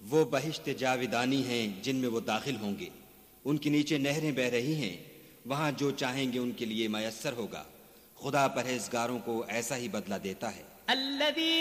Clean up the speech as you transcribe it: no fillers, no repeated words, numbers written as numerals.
वो बहिश्त जाविदानी हैं जिनमें वो दाखिल होंगे, उनके नीचे नहरें बह रही हैं, वहां जो चाहेंगे उनके लिए मयस्सर होगा। खुदा परहेजगारों को ऐसा ही बदला देता है।